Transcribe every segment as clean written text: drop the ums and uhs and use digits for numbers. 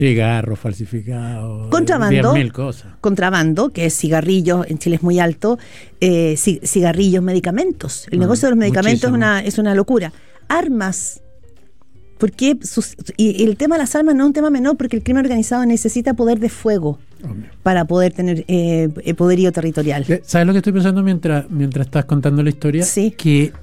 Cigarros falsificados, Contrabando, 10.000 cosas. Contrabando, que es cigarrillos, en Chile es muy alto, cigarrillos, medicamentos. El negocio de los medicamentos es una locura. Armas. Porque y el tema de las armas no es un tema menor, porque el crimen organizado necesita poder de fuego para poder tener poderío territorial. ¿Sabes lo que estoy pensando mientras estás contando la historia? Sí. Que,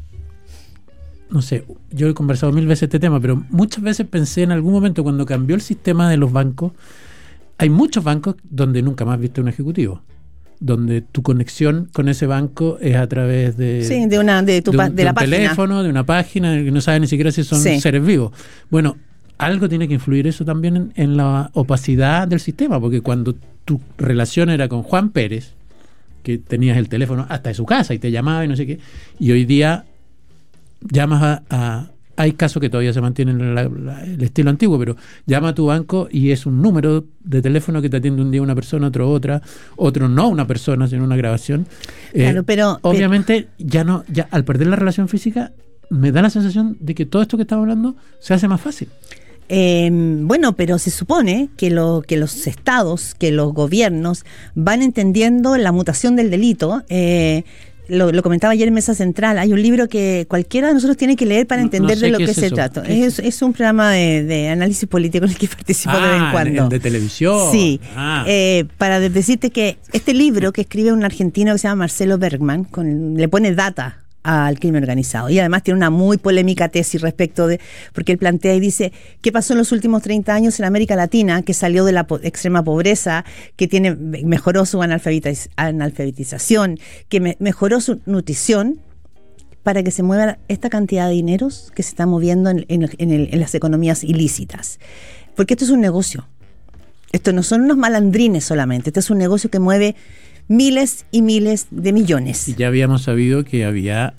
no sé, yo he conversado 1000 veces este tema, pero muchas veces pensé en algún momento cuando cambió el sistema de los bancos, hay muchos bancos donde nunca más viste un ejecutivo, donde tu conexión con ese banco es a través de la página, teléfono, de una página, que no sabes ni siquiera si son seres vivos. Bueno, algo tiene que influir eso también en la opacidad del sistema, porque cuando tu relación era con Juan Pérez, que tenías el teléfono hasta de su casa y te llamaba y no sé qué, y hoy día llamas hay casos que todavía se mantienen el estilo antiguo, pero llama a tu banco y es un número de teléfono que te atiende un día una persona, otro no una persona, sino una grabación. Claro, pero obviamente ya al perder la relación física me da la sensación de que todo esto que estamos hablando se hace más fácil. Bueno, pero se supone que los estados, que los gobiernos van entendiendo la mutación del delito. Lo comentaba ayer en Mesa Central, hay un libro que cualquiera de nosotros tiene que leer para entender de lo que se trata. Es un programa de análisis político en el que participo de vez en cuando. ¿El de televisión? Sí. Para decirte que este libro que escribe un argentino que se llama Marcelo Bergman, le pone data al crimen organizado. Y además tiene una muy polémica tesis respecto porque él plantea y dice, ¿qué pasó en los últimos 30 años en América Latina, que salió de la extrema pobreza, que mejoró su analfabetización, que mejoró su nutrición, para que se mueva esta cantidad de dineros que se está moviendo en las economías ilícitas? Porque esto es un negocio. Esto no son unos malandrines solamente, esto es un negocio que mueve miles y miles de millones. Y ya habíamos sabido que había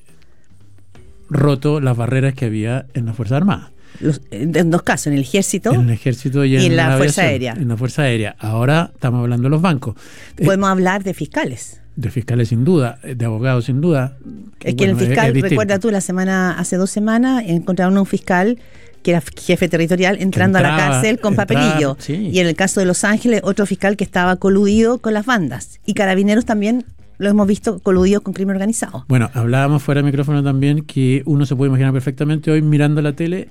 roto las barreras que había en las Fuerzas Armadas. En dos casos, en el ejército. En el ejército y en la Fuerza Aérea. En la Fuerza Aérea. Ahora estamos hablando de los bancos. Podemos hablar de fiscales. De fiscales sin duda, de abogados sin duda. Es que el fiscal, recuerda tú, hace 2 semanas encontraron a un fiscal que era jefe territorial entrando a la cárcel con papelillo. Sí. Y en el caso de Los Ángeles, otro fiscal que estaba coludido con las bandas. Y Carabineros también lo hemos visto coludidos con crimen organizado. Bueno, hablábamos fuera de micrófono también que uno se puede imaginar perfectamente hoy mirando la tele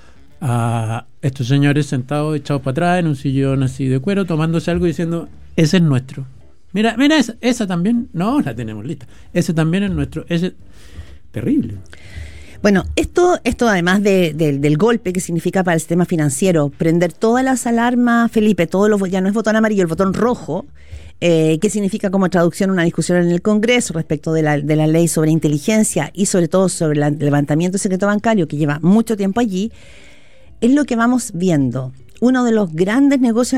a estos señores sentados, echados para atrás en un sillón así de cuero, tomándose algo y diciendo, ese es nuestro. Mira esa también, no, la tenemos lista. Ese también es nuestro, ese terrible. Bueno, esto además del golpe que significa para el sistema financiero, prender todas las alarmas, Felipe, ya no es botón amarillo, el botón rojo, que significa como traducción una discusión en el Congreso respecto de la ley sobre inteligencia y sobre todo sobre el levantamiento del secreto bancario, que lleva mucho tiempo allí, es lo que vamos viendo. Uno de los grandes negocios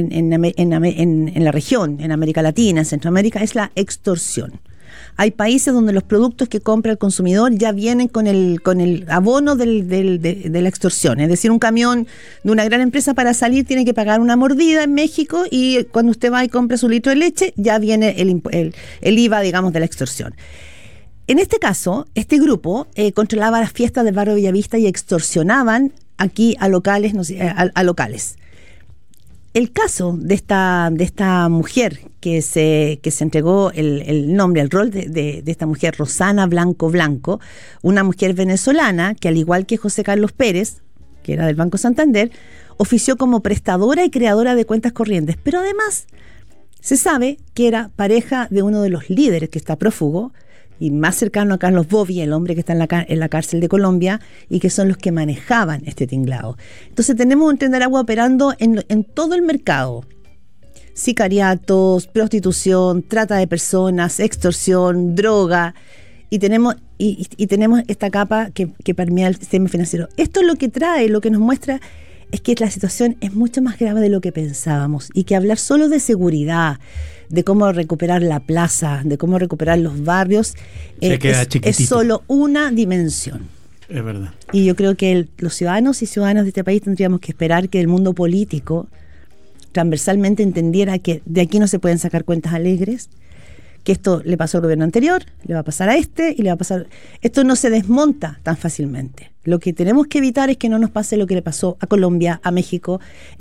en la región, en América Latina, en Centroamérica, es la extorsión. Hay países donde los productos que compra el consumidor ya vienen con el abono de la extorsión. Es decir, un camión de una gran empresa para salir tiene que pagar una mordida en México y cuando usted va y compra su litro de leche ya viene el IVA, digamos, de la extorsión. En este caso, este grupo controlaba las fiestas del barrio Bellavista y extorsionaban aquí a locales, locales. El caso de esta mujer que se entregó el nombre, el rol de esta mujer, Rosana Blanco Blanco, una mujer venezolana que, al igual que José Carlos Pérez, que era del Banco Santander, ofició como prestadora y creadora de cuentas corrientes, pero además se sabe que era pareja de uno de los líderes que está prófugo y más cercano a Carlos Bobby, el hombre que está en la cárcel de Colombia, y que son los que manejaban este tinglado. Entonces tenemos un tren de Aragua operando en todo el mercado. Sicariatos, prostitución, trata de personas, extorsión, droga, y tenemos esta capa que permea el sistema financiero. Esto es lo que trae, lo que nos muestra es que la situación es mucho más grave de lo que pensábamos y que hablar solo de seguridad, de cómo recuperar la plaza, de cómo recuperar los barrios, es solo una dimensión. Es verdad. Y yo creo que los ciudadanos y ciudadanas de este país tendríamos que esperar que el mundo político transversalmente entendiera que de aquí no se pueden sacar cuentas alegres, que esto le pasó al gobierno anterior, le va a pasar a este y le va a pasar. Esto no se desmonta tan fácilmente. Lo que tenemos que evitar es que no nos pase lo que le pasó a Colombia, a México,